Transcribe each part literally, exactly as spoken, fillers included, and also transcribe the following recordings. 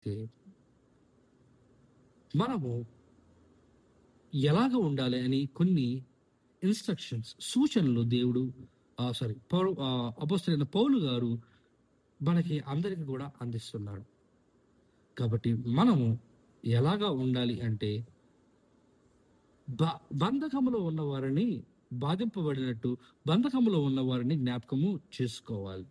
మనము ఎలాగ ఉండాలి అని కొన్ని ఇన్స్ట్రక్షన్స్, సూచనలు దేవుడు సారీ పౌలు అపోస్తలుడైన పౌలు గారు మనకి అందరికి కూడా అందిస్తున్నాడు. కాబట్టి మనము ఎలాగా ఉండాలి అంటే, బ బంధకములో ఉన్న వారిని బాధింపబడినట్టు బంధకములో ఉన్న వారిని జ్ఞాపకము చేసుకోవాలి.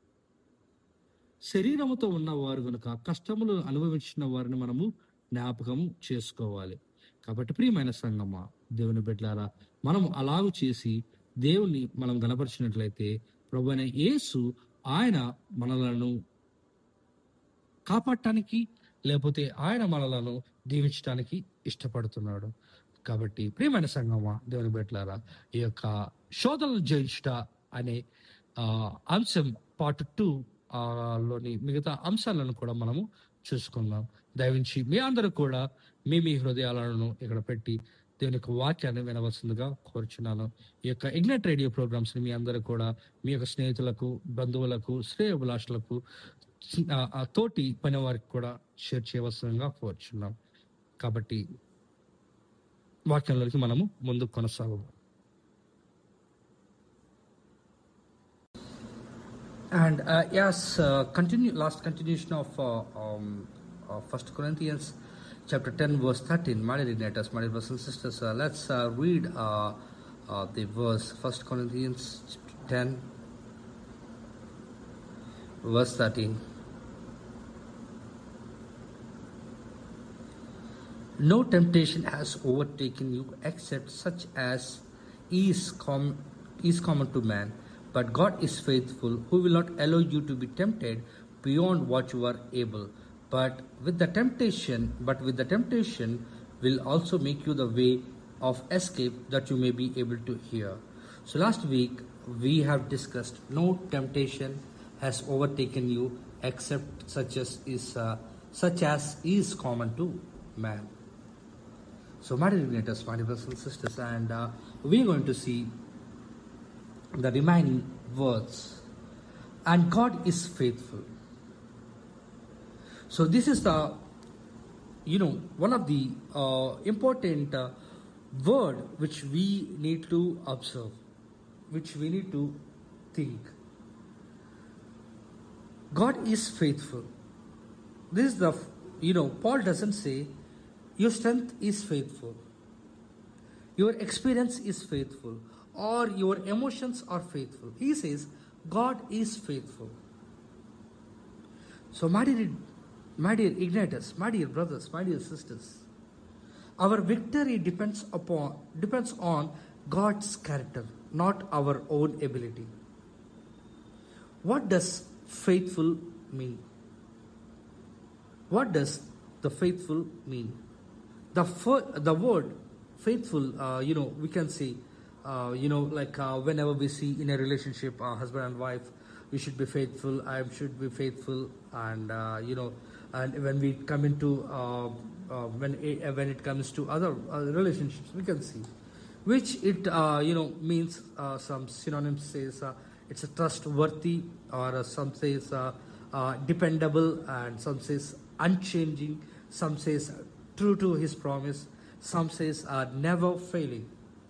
శరీరముతో ఉన్నవారు కనుక కష్టములు అనుభవించిన వారిని మనము జ్ఞాపకము చేసుకోవాలి. కాబట్టి ప్రియమైన సంగమా, దేవుని బిడ్డలారా, మనము అలాగూ చేసి దేవుని మనం గణపరిచినట్లయితే ప్రభువైన యేసు ఆయన మనలను కాపాడటానికి లేకపోతే ఆయన మనలను దీవించడానికి ఇష్టపడుతున్నాడు. కాబట్టి ప్రియమైన సంగమా, దేవుని బిడ్డలారా, ఈ యొక్క శోధనలు జయించుట అనే ఆ అంశం పార్ట్ టూ లోని మిగతా అంశాలను కూడా మనము చూసుకుందాం. దయవించి మీ అందరూ కూడా మీ మీ హృదయాలను ఇక్కడ పెట్టి దేవుని యొక్క వాక్యాన్ని వినవలసిందిగా కోరుచున్నాను. ఈ యొక్క ఇగ్నైట్ రేడియో ప్రోగ్రామ్స్ని మీ అందరూ కూడా మీ యొక్క స్నేహితులకు, బంధువులకు, శ్రేయోభిలాషులకు, తోటి పని వారికి కూడా షేర్ చేయవలసిందిగా కోరుచున్నాం. కాబట్టి వాక్యంలోకి మనము ముందుకు కొనసాగు. And uh, yes, uh, continue last continuation of uh, um, uh, First Corinthians chapter ten verse thirteen. My dear igniters, my dear brothers and sisters, uh, let's uh, read uh, uh, the verse. First Corinthians ten verse thirteen. No temptation has overtaken you except such as is com- is common to man. But God is faithful, who will not allow you to be tempted beyond what you are able. But with the temptation, but with the temptation will also make you the way of escape, that you may be able to hear. So last week we have discussed no temptation has overtaken you except such as is uh, such as is common to man. So my dear igniters, my dear brothers and sisters, and uh, we are going to see the remaining words. And God is faithful. So this is the, you know, one of the uh, important uh, word which we need to observe, which we need to think. God is faithful. This is the, you know, Paul doesn't say your strength is faithful, your experience is faithful, or your emotions are faithful. He says God is faithful. So my dear, my dear igniters, my dear brothers, my dear sisters, our victory depends upon depends on God's character, not our own ability. What does faithful mean? What does the faithful mean? The fir- the word faithful, uh, you know, we can say, Uh, you know, like uh, whenever we see in a relationship, uh, husband and wife, you should be faithful, I should be faithful, and uh, you know, and when we come into uh, uh, when it, uh, when it comes to other uh, relationships, we can see, which it uh, you know means uh, some synonyms says uh, it's a trustworthy, or uh, some says uh, uh, dependable, and some says unchanging, some says true to his promise, some says uh, never failing.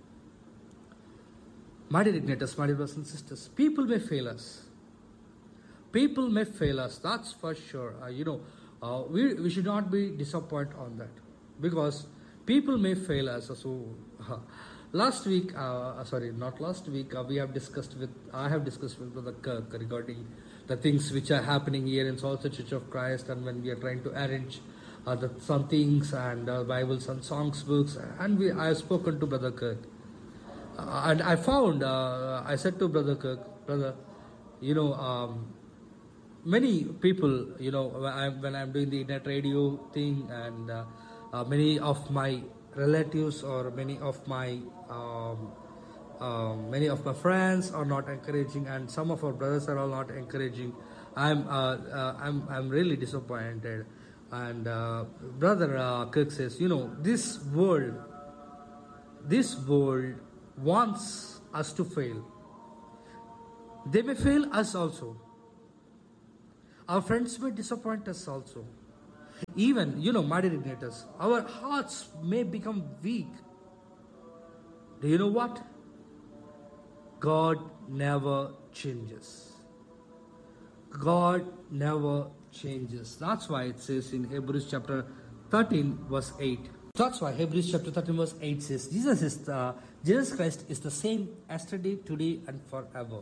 My dear igniters, my dear brothers and sisters, people may fail us. People may fail us, that's for sure. Uh, you know, uh, we, we should not be disappointed on that, because people may fail us. So, uh, last week, uh, sorry, not last week, uh, we have discussed with, I have discussed with Brother Kirk regarding the things which are happening here in Salsa Church of Christ, and when we are trying to arrange uh, the, some things and uh, Bibles and songs books, and we, I have spoken to Brother Kirk. Uh, and I found, uh, I said to Brother Kirk, brother, you know, um, many people, you know, when I'm, when I'm doing the internet radio thing, and uh, uh, many of my relatives or many of my um, uh, many of my friends are not encouraging, and some of our brothers are all not encouraging. I'm uh, uh, I'm I'm really disappointed. And uh, Brother uh, Kirk says, you know, this world, this world wants us to fail. They may fail us also. Our friends may disappoint us also. Even, you know, my dear igniters, our hearts may become weak. Do you know what? God never changes. God never changes. That's why it says in Hebrews chapter thirteen, verse eight. That's why Hebrews chapter thirteen, verse eight says, Jesus is the, Jesus Christ is the same yesterday, today, and forever.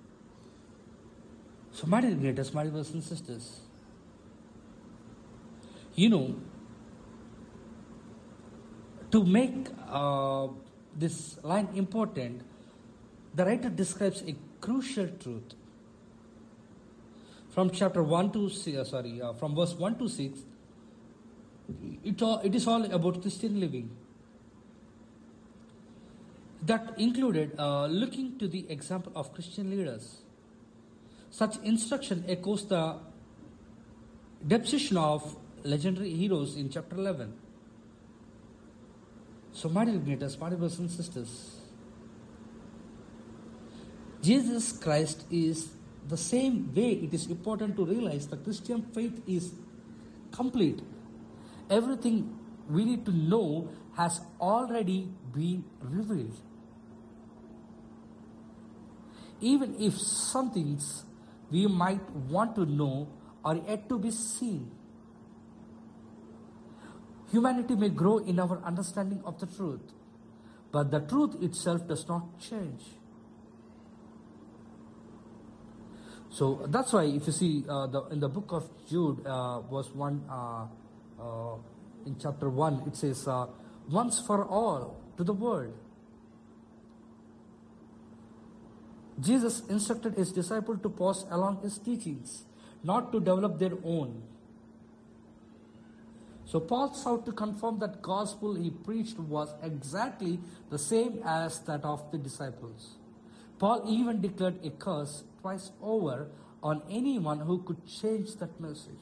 So, my dear igniters, my dear brothers and sisters, you know, to make uh, this line important, the writer describes a crucial truth. From chapter one to uh, sorry, uh, from verse one to six, it all, it is all about Christian living. That included uh, looking to the example of Christian leaders. Such instruction echoes the depiction of legendary heroes in chapter eleven. So, my dear igniters, my dear brothers and sisters, Jesus Christ is the same way. It is important to realize the Christian faith is complete. Everything we need to know has already been revealed. Even if some things we might want to know are yet to be seen, humanity may grow in our understanding of the truth, but the truth itself does not change. So that's why if you see uh, the, in the book of Jude, uh, verse one, uh, uh, in chapter one, it says, uh, once for all to the world. Jesus instructed his disciples to pass along his teachings, not to develop their own. So Paul sought to confirm that gospel he preached was exactly the same as that of the disciples. Paul even declared a curse twice over on anyone who could change that message.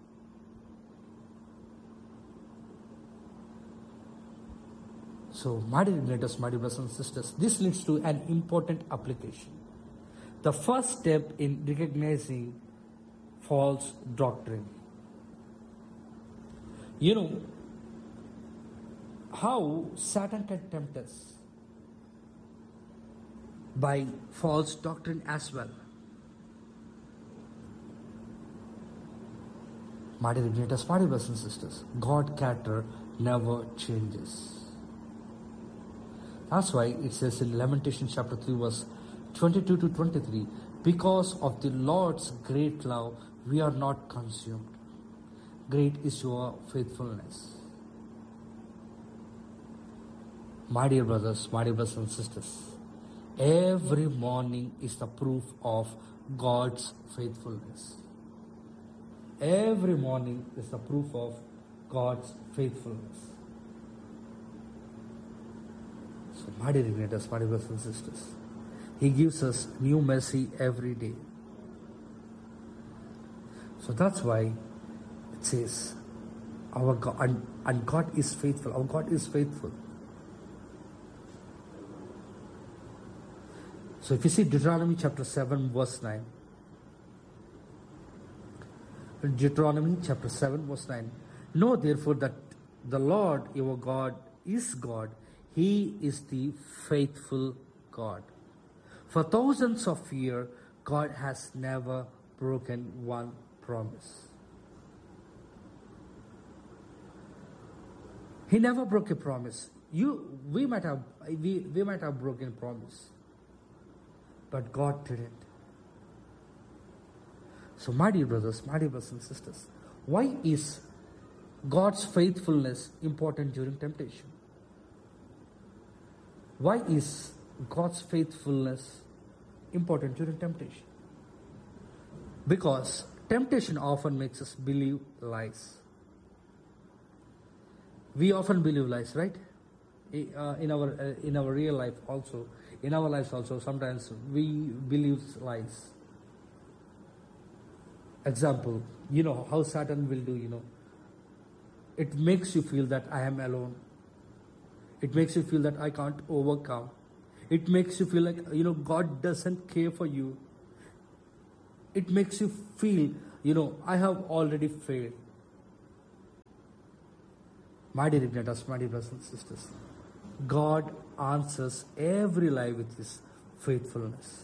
So, my dear igniters, my dear brothers and sisters, this leads to an important application. The first step in recognizing false doctrine. You know how Satan can tempt us by false doctrine as well. My dear igniters, my dear brothers and sisters, God's character never changes. That's why it says in Lamentation chapter three, verse twenty-two to twenty-three, because of the Lord's great love, we are not consumed. Great is your faithfulness. My dear brothers, my dear brothers and sisters, every morning is the proof of God's faithfulness. Every morning is the proof of God's faithfulness. So, my dear igniters, my dear brothers and sisters, He gives us new mercy every day. So that's why it says, our God, and, and God is faithful. Our God is faithful. So if you see Deuteronomy chapter seven, verse nine, Deuteronomy chapter seven, verse nine, know therefore that the Lord your God is God. He is the faithful God. For thousands of years, God has never broken one promise. He never broke a promise. You, we might have, we, we might have broken promise, but God didn't. So, my dear brothers, my dear brothers and sisters, why is God's faithfulness important during temptation? Why is God's faithfulness important during temptation? Because temptation often makes us believe lies. We often believe lies, right? Uh, in our uh, in our real life also, in our lives also, sometimes we believe lies. Example, you know how Satan will do, you know. It makes you feel that I am alone. It makes you feel that I can't overcome. It makes you feel like, you know, God doesn't care for you. It makes you feel, you know, I have already failed. My dear igniters, my dear brothers and sisters, God answers every lie with His faithfulness.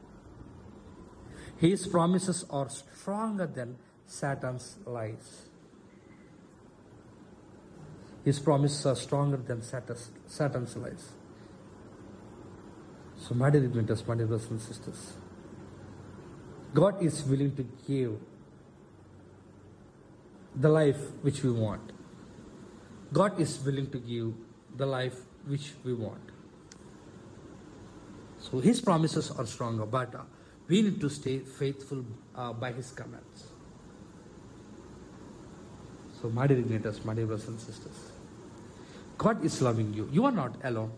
His promises are stronger than Satan's lies. His promises are stronger than Satan's, Satan's lies. So, my dear igniters, my dear brothers and sisters, God is willing to give the life which we want. God is willing to give the life which we want. So His promises are stronger, but uh, we need to stay faithful uh, by His commands. So, my dear igniters, my dear brothers and sisters, God is loving you. You are not alone.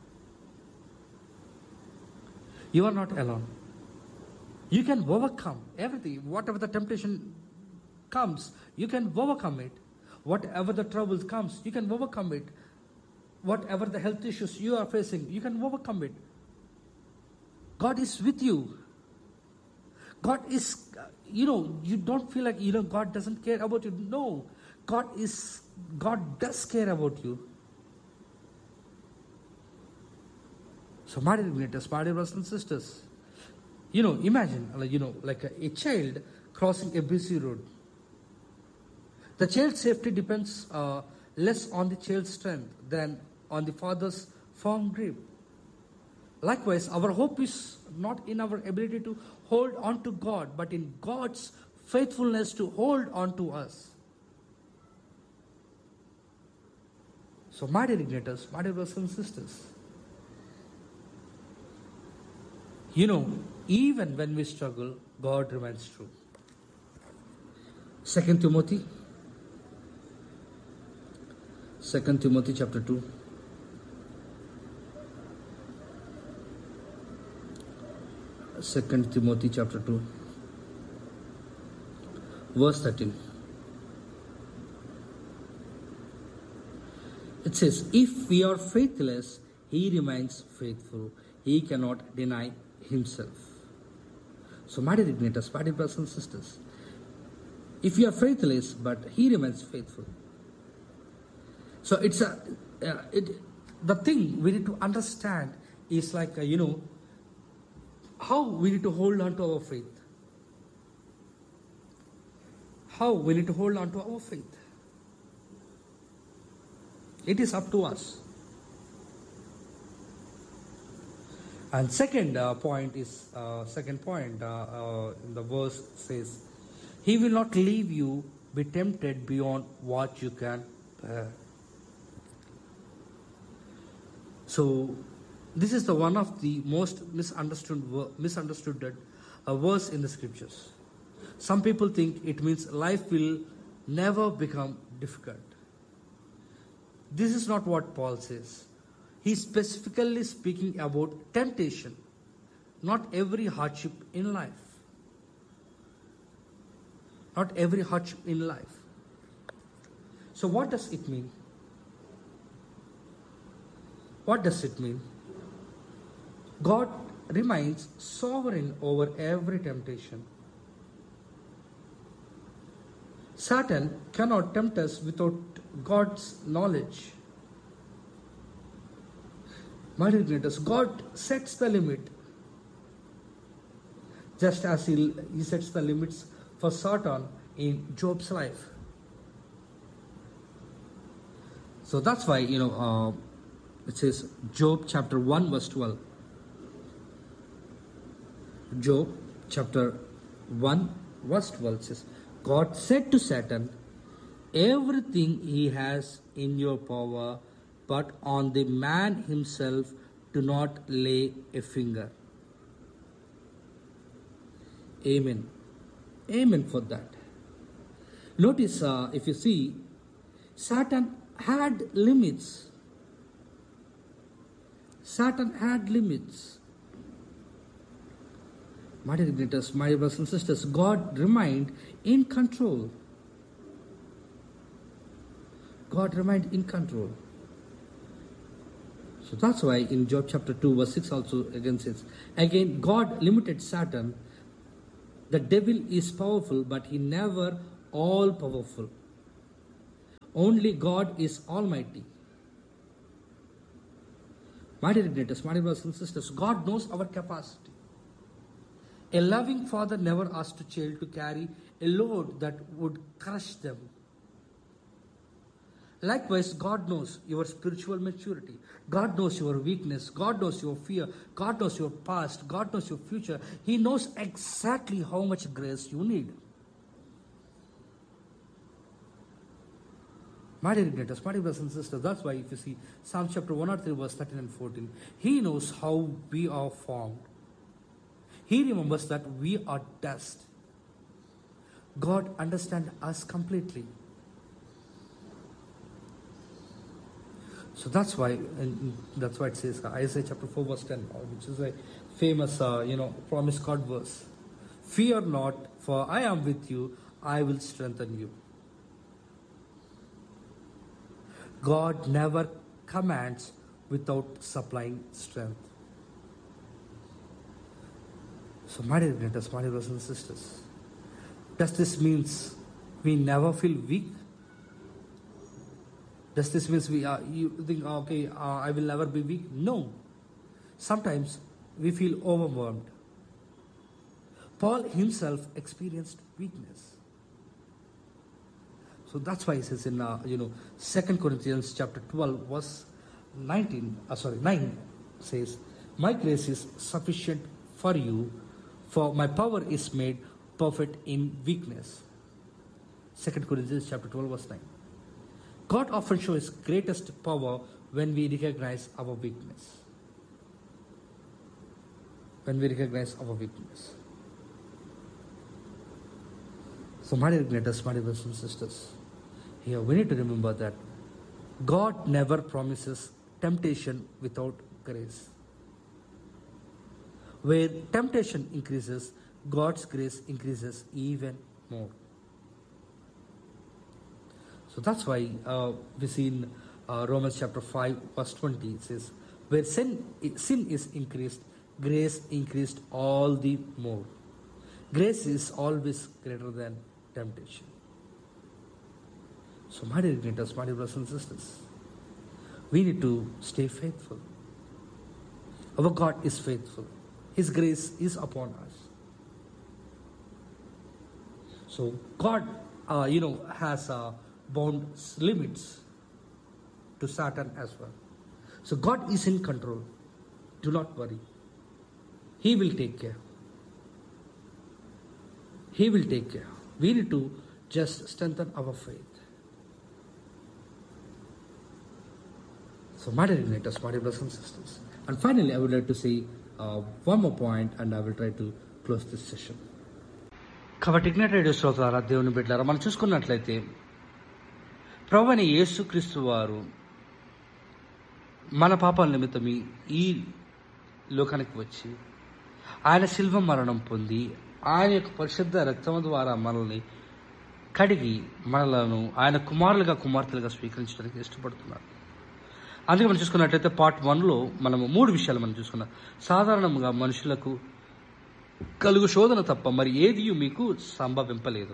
You are not alone. You can overcome everything. Whatever the temptation comes, you can overcome it. Whatever the troubles comes, you can overcome it. Whatever the health issues you are facing, you can overcome it. God is with you. God is, you know, you don't feel like, you know, God doesn't care about you. No, God is, God does care about you. So, my dear igniters, my dear brothers and sisters, you know, imagine, you know, like a, a child crossing a busy road. The child's safety depends uh, less on the child's strength than on the father's firm grip. Likewise, our hope is not in our ability to hold on to God, but in God's faithfulness to hold on to us. So, my dear igniters, my dear brothers and sisters, you know, even when we struggle, God remains true. Second Timothy, Second Timothy chapter two. Second Timothy chapter two, verse thirteen. It says, if we are faithless, He remains faithful. He cannot deny Himself. So, my dear igniters, my dear brothers and sisters, if you are faithless, but He remains faithful. So, it's a, uh, it, the thing we need to understand is like, uh, you know, how we need to hold on to our faith. How we need to hold on to our faith. It is up to us. And second uh, point is, uh, second point uh, uh, in the verse says, He will not leave you be tempted beyond what you can bear. So, this is the one of the most misunderstood misunderstood uh, verse in the scriptures. Some people think it means life will never become difficult. This is not what Paul says. He is specifically speaking about temptation, not every hardship in life. Not every hardship in life. So what does it mean? What does it mean? God remains sovereign over every temptation. Satan cannot tempt us without God's knowledge. My dear igniters, God sets the limit, just as he, he sets the limits for Satan in Job's life. So that's why, you know, uh, it says Job chapter one verse twelve. Job chapter one verse twelve says, God said to Satan, everything he has in your power, but on the man himself do not lay a finger. Amen. Amen for that. Notice, uh, if you see, Satan had limits. Satan had limits. My dear igniters, my brothers and sisters, God remained in control. God remained in control. So that's why in Job chapter two verse six also again says, again God limited Satan. The devil is powerful, but he never all powerful. Only God is almighty. My dear igniters, my dear brothers and sisters, God knows our capacity. A loving father never asked a child to carry a load that would crush them. Likewise, God knows your spiritual maturity. God knows your weakness. God knows your fear. God knows your past. God knows your future. He knows exactly how much grace you need. My dear igniters, my dear brothers and sisters, that's why if you see Psalm chapter one oh three, verse thirteen and fourteen, He knows how we are formed. He remembers that we are dust. God understands us completely. So that's why, and that's why it says Isaiah chapter four, verse ten, which is a famous, uh, you know, promise God verse. Fear not, for I am with you. I will strengthen you. God never commands without supplying strength. So, my dear brothers, my dear brothers and sisters, does this mean we never feel weak? Does this mean we are, you think, okay, uh, I will never be weak? No. Sometimes we feel overwhelmed. Paul himself experienced weakness. So that's why he says in, uh, you know, Second Corinthians chapter twelve, verse nineteen, uh, sorry, nine says, my grace is sufficient for you, for my power is made perfect in weakness. Second Corinthians chapter twelve, verse nine. God often shows His greatest power when we recognize our weakness. When we recognize our weakness. So, my dear igniters, my dear brothers and sisters, here we need to remember that God never promises temptation without grace. Where temptation increases, God's grace increases even more. So that's why uh, we see in uh, Romans chapter five, verse twenty, it says, where sin, sin is increased, grace increased all the more. Grace is always greater than temptation. So, my dear igniters, my dear brothers and sisters, we need to stay faithful. Our God is faithful. His grace is upon us. So, God, uh, you know, has uh, bound limits to Satan as well. So, God is in control. Do not worry. He will take care. He will take care. We need to just strengthen our faith. So, my dear igniters, my dear brothers and sisters. And finally, I would like to say uh, one more point, and I will try to close this session. కాబట్టి ignite radio శ్రోతలారా, దేవుని బిడ్డలారా, మనం చూసుకున్నట్లయితే ప్రభువైన యేసుక్రీస్తు వారు మన పాపాల నిమిత్తం ఈ లోకానికి వచ్చి ఆయన శిల్వ మరణం పొంది ఆయన యొక్క పరిశుద్ధ రక్తం ద్వారా మనల్ని కడిగి మనలను ఆయన కుమారులుగా కుమార్తెలుగా స్వీకరించడానికి ఇష్టపడుతున్నారు. అందుకే మనం చూసుకున్నట్లయితే పార్ట్ వన్లో మనము మూడు విషయాలు మనం చూసుకున్నాం. సాధారణంగా మనుషులకు కలుగు శోధన తప్ప మరి ఏది మీకు సంభవింపలేదు.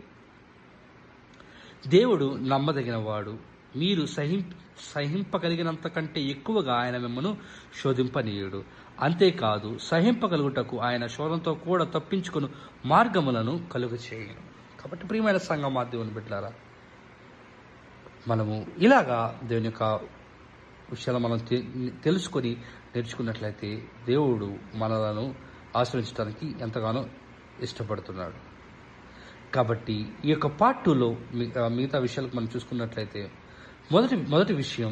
దేవుడు నమ్మదగిన వాడు. మీరు సహిం సహింపగలిగినంత కంటే ఎక్కువగా ఆయన మిమ్మను శోధింపనీయుడు. అంతేకాదు, సహింపగలుగుటకు ఆయన శోధనతో కూడా తప్పించుకుని మార్గములను కలుగు చేయను. కాబట్టి ప్రియమైన సంఘమా, దేవుని బిడ్డలారా, మనము ఇలాగా దేవుని యొక్క విషయాలు మనం తెలుసుకొని నేర్చుకున్నట్లయితే దేవుడు మనలను ఆశ్రయించడానికి ఎంతగానో ఇష్టపడుతున్నాడు. కాబట్టి ఈ యొక్క పార్ట్ టూలో మిగతా విషయాలకు మనం చూసుకున్నట్లయితే మొదటి మొదటి విషయం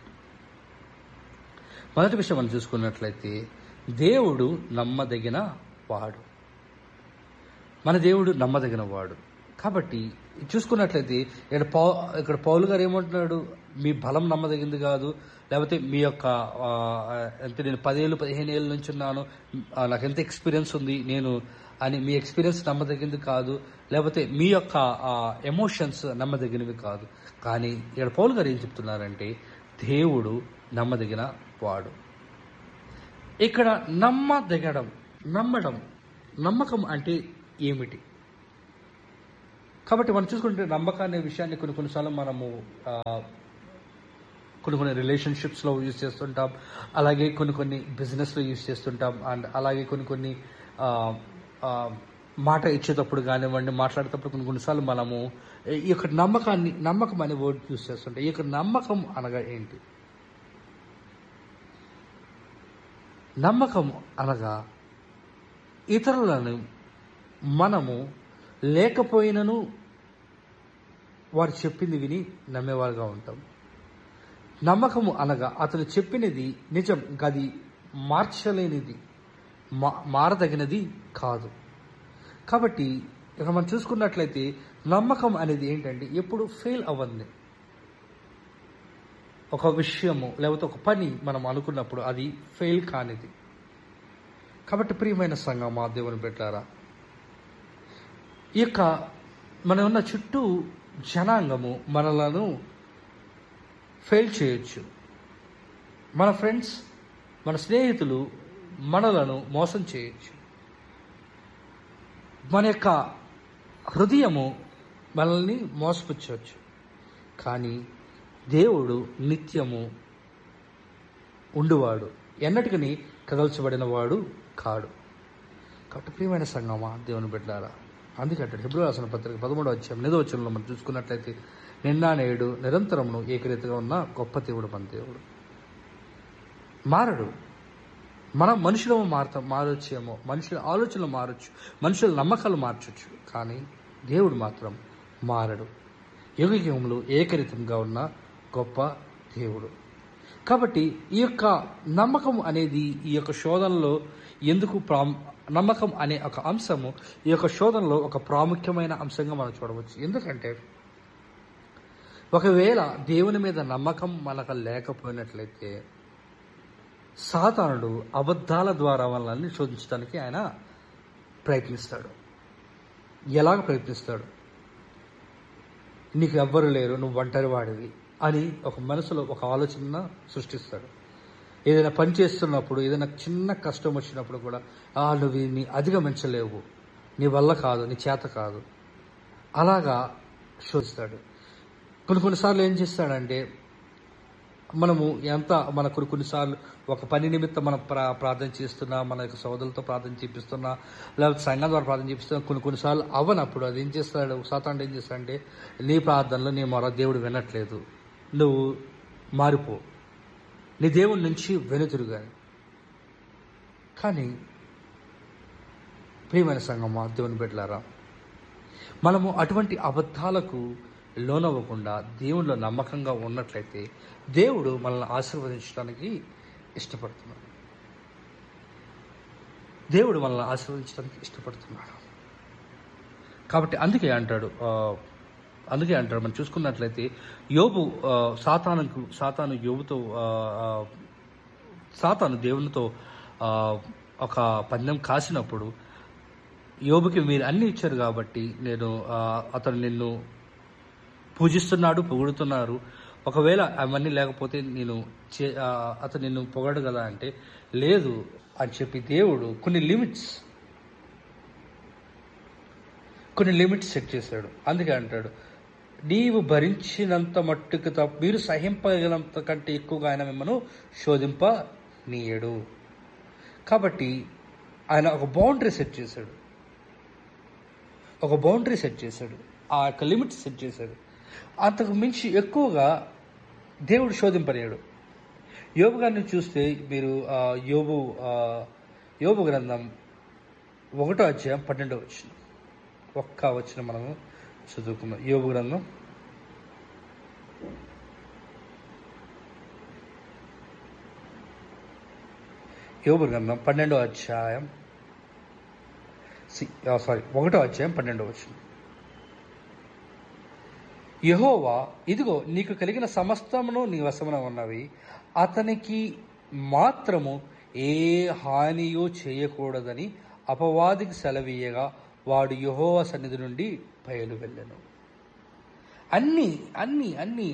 మొదటి విషయం మనం చూసుకున్నట్లయితే దేవుడు నమ్మదగిన వాడు. మన దేవుడు నమ్మదగిన వాడు. కాబట్టి చూసుకున్నట్లయితే ఇక్కడ పౌ ఇక్కడ పౌలు గారు ఏమంటున్నాడు, మీ బలం నమ్మదగింది కాదు, లేకపోతే మీ యొక్క అంటే నేను పదేళ్ళు పదిహేను ఏళ్ళ నుంచి ఉన్నాను, నాకు ఎంత ఎక్స్పీరియన్స్ ఉంది నేను అని మీ ఎక్స్పీరియన్స్ నమ్మదగింది కాదు, లేకపోతే మీ యొక్క ఎమోషన్స్ నమ్మదగినవి కాదు. కానీ ఇక్కడ పౌలు గారు ఏం చెప్తున్నారంటే దేవుడు నమ్మదగిన వాడు. ఇక్కడ నమ్మదగడం, నమ్మడం, నమ్మకం అంటే ఏమిటి? కాబట్టి మనం చూసుకుంటే నమ్మకం అనే విషయాన్ని కొన్ని కొన్నిసార్లు మనము కొన్ని కొన్ని రిలేషన్షిప్స్లో యూజ్ చేస్తుంటాం, అలాగే కొన్ని కొన్ని బిజినెస్లో యూజ్ చేస్తుంటాం, అండ్ అలాగే కొన్ని కొన్ని మాట ఇచ్చేటప్పుడు కానివ్వండి, మాట్లాడేటప్పుడు కొన్ని కొన్నిసార్లు మనము ఈ యొక్క నమ్మకాన్ని నమ్మకం అనే వర్డ్ యూజ్ చేస్తుంటాం. ఈ యొక్క నమ్మకం అనగా ఏంటి? నమ్మకం అనగా ఇతరులను మనము లేకపోయినను వారు చెప్పింది విని నమ్మేవారుగా ఉంటాం. నమ్మకము అనగా అతను చెప్పినది నిజం, గది మార్చలేనిది, మా మారదగినది కాదు. కాబట్టి ఇక మనం చూసుకున్నట్లయితే నమ్మకం అనేది ఏంటంటే ఎప్పుడు ఫెయిల్ అవ్వంది. ఒక విషయము లేకపోతే ఒక పని మనం అనుకున్నప్పుడు అది ఫెయిల్ కానిది. కాబట్టి ప్రియమైన సంఘమా, దేవుని బిడ్డలారా, ఈ యొక్క మన ఉన్న చుట్టూ జనాంగము మనలను ఫెయిల్ చేయొచ్చు. మన ఫ్రెండ్స్, మన స్నేహితులు మనలను మోసం చేయొచ్చు. మన యొక్క హృదయము మనల్ని మోసపుచ్చవచ్చు. కానీ దేవుడు నిత్యము ఉండువాడు, ఎన్నటికని కదల్చబడిన వాడు కాడు. కాబట్టి ప్రియమైన సంఘమా, దేవుని బిడ్డలారా, అందుకంటే హెబ్రీ రాసిన పత్రిక పదమూడవ అధ్యాయం ఎనిమిదవ వచనంలో మనం చూసుకున్నట్లయితే నిన్న నేడు నిరంతరమును ఏకరీతిగా ఉన్న గొప్ప దేవుడు మన దేవుడు. మారడు. మనం మనుషులము మారుతాం మారొచ్చేమో, మనుషుల ఆలోచనలు మారచ్చు, మనుషుల నమ్మకాలు మార్చొచ్చు, కానీ దేవుడు మాత్రం మారడు. యుగ యుగములు ఏకరీతంగా ఉన్న గొప్ప దేవుడు. కాబట్టి ఈ యొక్క నమ్మకం అనేది ఈ యొక్క శోధనలో ఎందుకు ప్రా నమ్మకం అనే ఒక అంశము ఈ యొక్క శోధనలో ఒక ప్రాముఖ్యమైన అంశంగా మనం చూడవచ్చు. ఎందుకంటే ఒకవేళ దేవుని మీద నమ్మకం మనకు లేకపోయినట్లయితే సాతానుడు అబద్ధాల ద్వారా మనల్ని శోధించడానికి ఆయన ప్రయత్నిస్తాడు. ఎలాగ ప్రయత్నిస్తాడు? నీకు ఎవ్వరు లేరు, నువ్వు ఒంటరి వాడివి అని ఒక మనసులో ఒక ఆలోచన సృష్టిస్తాడు. ఏదైనా పని చేస్తున్నప్పుడు, ఏదైనా చిన్న కష్టం వచ్చినప్పుడు కూడా ఆ నువ్వు నీ అధిగమించలేవు, నీ వల్ల కాదు, నీ చేత కాదు, అలాగా శోధిస్తాడు. కొన్ని కొన్నిసార్లు ఏం చేస్తాడంటే మనము ఎంత మన కొన్ని కొన్నిసార్లు ఒక పని నిమిత్తం మనం ప్రా ప్రార్థన చేస్తున్నా, మన యొక్క సోదరులతో ప్రార్థన చేపిస్తున్నా, లేకపోతే సంఘం ద్వారా ప్రార్థన చేపిస్తున్నా, కొన్ని కొన్నిసార్లు అవ్వనప్పుడు అది ఏం చేస్తాడు, సాతానుడు ఏం చేస్తాడంటే నీ ప్రార్థనలో నీ మొర దేవుడు వినట్లేదు, నువ్వు మారిపో, నీ దేవుడి నుంచి వెనుతిరుగాని. కానీ ప్రియమైన సంఘమా, దేవుని బిడ్డలారా, మనము అటువంటి అబద్ధాలకు లోనవ్వకుండా దేవునిలో నమ్మకంగా ఉన్నట్లయితే దేవుడు మనల్ని ఆశీర్వదించడానికి ఇష్టపడుతున్నాడు. దేవుడు మనల్ని ఆశీర్వదించడానికి ఇష్టపడుతున్నాడు. కాబట్టి అందుకే అంటాడు అందుకే అంటాడు మనం చూసుకున్నట్లయితే యోబు సాతానుకు సాతాను యోబుతో సాతాను దేవునితో ఒక పందెం కాసినప్పుడు యోబుకి మీరు అన్ని ఇచ్చారు కాబట్టి నేను అతను నిన్ను పూజిస్తున్నాడు, పొగుడుతున్నారు, ఒకవేళ అవన్నీ లేకపోతే నేను చే అతను నిన్ను పొగడు కదా అంటే లేదు అని చెప్పి దేవుడు కొన్ని లిమిట్స్ కొన్ని లిమిట్స్ సెట్ చేశాడు. అందుకే అంటాడు నీవు భరించినంత మట్టుకు తప్ప మీరు సహింపగలంత కంటే ఎక్కువగా ఆయన మిమ్మల్ని శోధింప నీయడు. కాబట్టి ఆయన ఒక బౌండరీ సెట్ చేశాడు ఒక బౌండరీ సెట్ చేశాడు ఆ యొక్క లిమిట్ సెట్ చేశాడు. అంతకు మించి ఎక్కువగా దేవుడు శోధింపలేడు. యోబు గారిని చూస్తే మీరు యోబు యోబు గ్రంథం ఒకటో అధ్యాయం పన్నెండో వచనం ఒక్క వచనం మనము చదువుకున్నాం. యోబు గ్రంథం యోబు గ్రంథం పన్నెండో అధ్యాయం సారీ ఒకటో అధ్యాయం పన్నెండో వచనం. యెహోవా ఇదిగో నీకు కలిగిన సమస్తమును నీ వశమున ఉన్నవి, అతనికి మాత్రము ఏ హానియో చేయకూడదని అపవాదికి సెలవీయగా వాడు యెహోవా సన్నిధి నుండి బయలు వెళ్ళెను. అన్నీ అన్నీ అన్నీ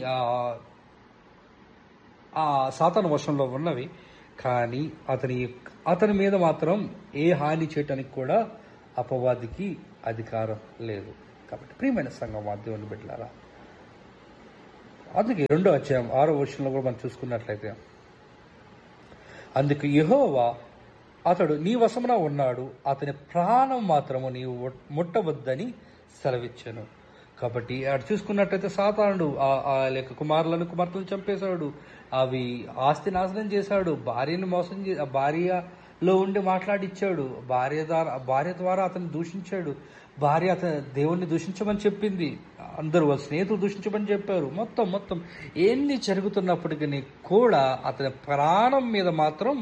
ఆ సాతాను వశంలో ఉన్నవి, కానీ అతని అతని మీద మాత్రం ఏ హాని చేయటానికి కూడా అపవాదికి అధికారం లేదు. కాబట్టి ప్రియమైన సంఘం ఆ దేవుని బిడ్డలారా, అందుకే రెండో అధ్యాయం ఆరో వచనంలో కూడా మనం చూసుకున్నట్లయితే, అందుకు యెహోవా అతడు నీ వశమున ఉన్నాడు, అతని ప్రాణం మాత్రము నీవు ముట్టవద్దని సెలవిచ్చాను. కాబట్టి అటు చూసుకున్నట్లయితే సాతానుడు ఆ లేక కుమారులను కుమార్తెలను చంపేశాడు, అవి ఆస్తి నాశనం చేశాడు, భార్యను మోసం చే భార్యలో ఉండి మాట్లాడిచ్చాడు, భార్య ద్వారా భార్య ద్వారా అతన్ని దూషించాడు, భార్య అతని దేవుణ్ణి దూషించమని చెప్పింది, అందరూ వాళ్ళ స్నేహితులు దూషించమని చెప్పారు. మొత్తం మొత్తం ఎన్ని జరుగుతున్నప్పటికీ కూడా అతని ప్రాణం మీద మాత్రం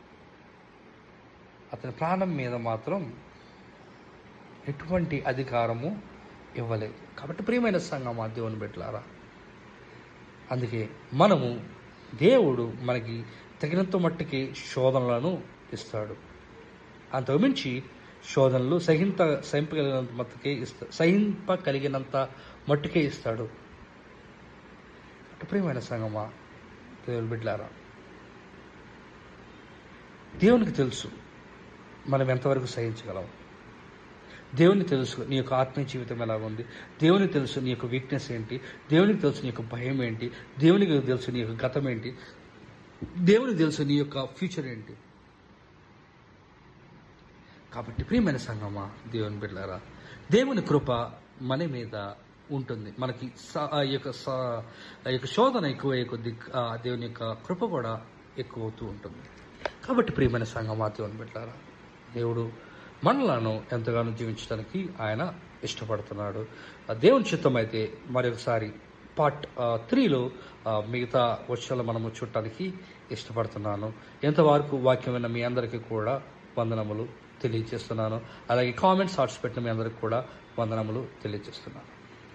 అతని ప్రాణం మీద మాత్రం ఎటువంటి అధికారము ఇవ్వలేదు. కాబట్టి ప్రియమైన సంఘం ఆ దేవుని బిడ్డలారా, అందుకే మనము దేవుడు మనకి తగినంత మట్టుకి శోధనలను ఇస్తాడు, అంతకుమించి శోధనలు సహింత సహింపగలిగినంత మట్టుకే ఇస్తా సహింపగలిగినంత మట్టుకే ఇస్తాడు. ప్రియమైన సంఘమా దేవుని బిడ్డలారా, దేవునికి తెలుసు మనం ఎంతవరకు సహించగలం. దేవునికి తెలుసు నీ యొక్క ఆత్మీయ జీవితం ఎలా ఉంది, దేవునికి తెలుసు నీ యొక్క వీక్నెస్ ఏంటి, దేవునికి తెలుసు నీ యొక్క భయం ఏంటి, దేవునికి తెలుసు నీ యొక్క గతం ఏంటి, దేవునికి తెలుసు నీ యొక్క ఫ్యూచర్ ఏంటి. కాబట్టి ప్రియమైన సంఘమా దేవుని బిడ్డలారా, దేవుని కృప మన మీద ఉంటుంది. మనకి ఈ యొక్క ఈ యొక్క శోధన ఎక్కువ కొద్ది దేవుని యొక్క కృప కూడా ఎక్కువ అవుతూ ఉంటుంది. కాబట్టి ప్రియమైన సంఘమా దేవుని బిడ్డలారా, దేవుడు మనలను ఎంతగానో జీవించడానికి ఆయన ఇష్టపడుతున్నాడు. దేవుని చిత్తం అయితే మరొకసారి పార్ట్ త్రీలో మిగతా వచ్చాలు మనము చూడటానికి ఇష్టపడుతున్నాను. ఎంతవరకు వాక్యం విన్న మీ అందరికీ కూడా వందనములు తెలియజేస్తున్నాను. అలాగే కామెంట్స్ హార్ట్స్ పెట్టిన మీ అందరికి కూడా వందనములు తెలియజేస్తున్నాను.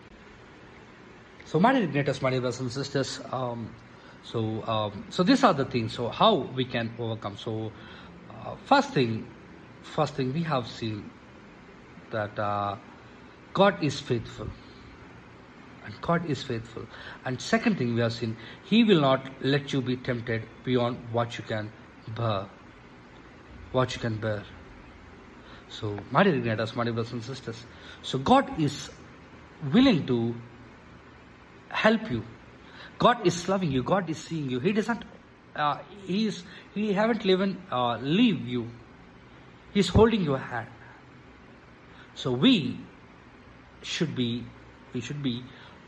So my dear igniters, my dear brothers and sisters, um, so um, so these are the things. So how we can overcome. So uh, first thing, first thing we have seen that uh, God is faithful, and God is faithful. And second thing we have seen, He will not let you be tempted beyond what you can bear. What you can bear. So my dear igniters, my dear brothers and sisters, so God is willing to help you. God is loving you. God is seeing you. He doesn't. Uh, he is. He haven't even uh, leave you. He is holding your hand. So we should be. We should be.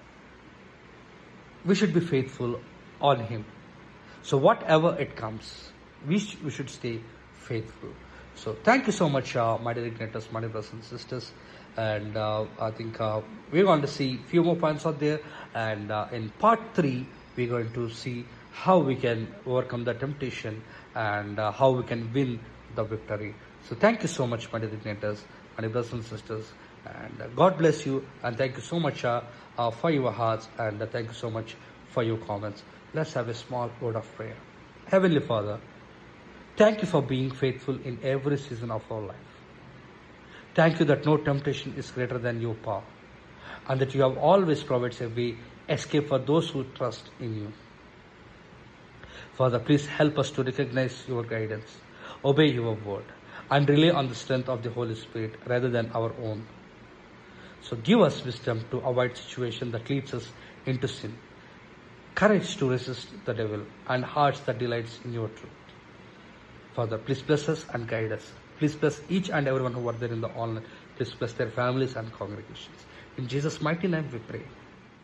We should be faithful on Him. So whatever it comes, we sh- we should stay faithful. So thank you so much, uh, my dear igniters, my dear brothers and sisters. And uh, I think uh, we're going to see a few more points out there. And uh, in part three, we're going to see how we can overcome the temptation and uh, how we can win the victory. So thank you so much, my dear igniters, my dear brothers and sisters. And uh, God bless you. And thank you so much uh, uh, for your hearts. And uh, thank you so much for your comments. Let's have a small word of prayer. Heavenly Father, thank you for being faithful in every season of our life. Thank you that no temptation is greater than your power, and that you have always provided a way escape for those who trust in you. Father, please help us to recognize your guidance, obey your word, and rely on the strength of the Holy Spirit rather than our own. So give us wisdom to avoid situations that leads us into sin, courage to resist the devil, and hearts that delights in your truth. Father, please bless us and guide us. Please bless each and everyone who are there in the online. Please bless their families and congregations. In Jesus' mighty name we pray.